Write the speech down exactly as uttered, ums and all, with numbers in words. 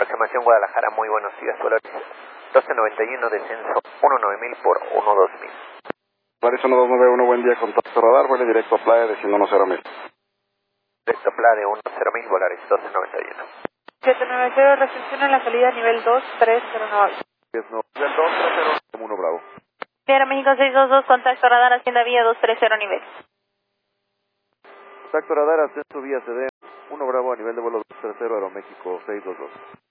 Aproximación Guadalajara, muy buenos días, Solaris. doce noventa y uno, descenso uno nueve mil por uno dos mil. Solaris uno dos nueve uno, buen día, contacto radar, vuele directo a playa, desciendo uno cero mil. Directo a playa de uno cero mil, Volaris doce noventa y uno. siete nueve cero, recepción en la salida nivel dos tres cero nueve. Nivel dos tres cero uno, bravo. Sierra México seis dos dos, contacto radar, Hacienda Vía dos tres cero nivel. Contacto radar, ascenso vía C D uno bravo a nivel de vuelo dos tres cero, Aeroméxico seis dos dos.